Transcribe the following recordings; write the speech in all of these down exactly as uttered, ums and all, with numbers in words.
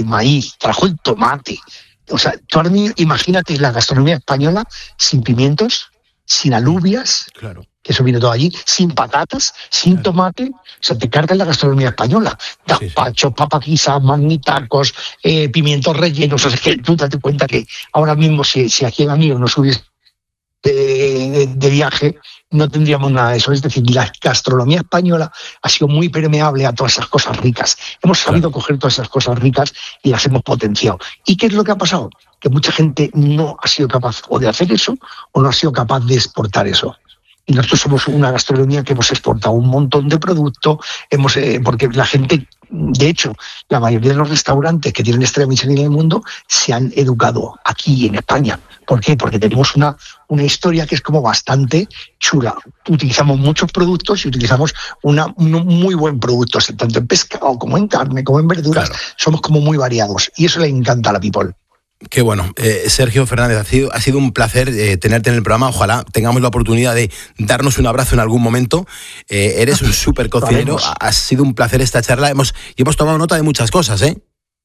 maíz, trajo el tomate. O sea, tú ahora mismo imagínate la gastronomía española sin pimientos, sin alubias, claro, que eso viene todo allí, sin patatas, sin claro. tomate. O sea, te cargas la gastronomía española. Gazpachos, sí, sí. papaquisas, magnitacos, eh, pimientos rellenos. O sea, es que tú date cuenta que ahora mismo si, si aquí en Amigo no subiese de, de, de viaje, no tendríamos nada de eso. Es decir, la gastronomía española ha sido muy permeable a todas esas cosas ricas. Hemos sabido claro. coger todas esas cosas ricas y las hemos potenciado. ¿Y qué es lo que ha pasado? Que mucha gente no ha sido capaz o de hacer eso o no ha sido capaz de exportar eso. Y nosotros somos una gastronomía que hemos exportado un montón de productos, hemos, eh, porque la gente, de hecho, la mayoría de los restaurantes que tienen estrella Michelin en el mundo se han educado aquí en España. ¿Por qué? Porque tenemos una, una historia que es como bastante chula. Utilizamos muchos productos y utilizamos una, un muy buen producto, tanto en pescado como en carne, como en verduras. Claro. Somos como muy variados y eso le encanta a la people. Qué bueno. Eh, Sergio Fernández, ha sido, ha sido un placer eh, tenerte en el programa. Ojalá tengamos la oportunidad de darnos un abrazo en algún momento. Eh, eres un súper cocinero. Ha sido un placer esta charla. Hemos, y hemos tomado nota de muchas cosas, ¿eh?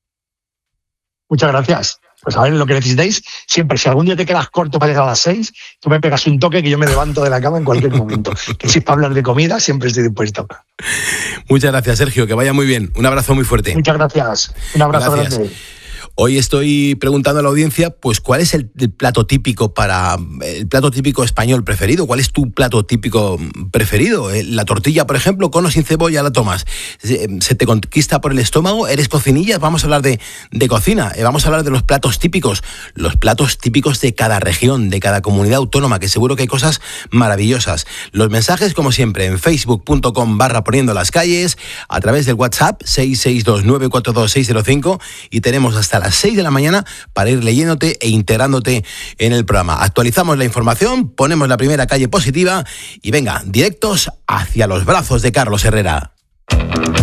Muchas gracias. Pues a ver, lo que necesitéis, siempre, si algún día te quedas corto para llegar a las seis, tú me pegas un toque que yo me levanto de la cama en cualquier momento. Que si es para hablar de comida, siempre estoy dispuesto. Muchas gracias, Sergio. Que vaya muy bien. Un abrazo muy fuerte. Muchas gracias. Un abrazo gracias. grande. Hoy estoy preguntando a la audiencia, pues, ¿cuál es el, el plato típico para el plato típico español preferido? ¿Cuál es tu plato típico preferido? La tortilla, por ejemplo, con o sin cebolla, la tomas. ¿Se te conquista por el estómago? ¿Eres cocinilla? Vamos a hablar de, de cocina. Vamos a hablar de los platos típicos. Los platos típicos de cada región, de cada comunidad autónoma, que seguro que hay cosas maravillosas. Los mensajes, como siempre, en facebook punto com barra poniendo las calles, a través del WhatsApp seis seis dos nueve cuatro dos seis cero cinco, y tenemos hasta las seis de la mañana para ir leyéndote e integrándote en el programa. Actualizamos la información, ponemos la primera calle positiva y venga, directos hacia los brazos de Carlos Herrera.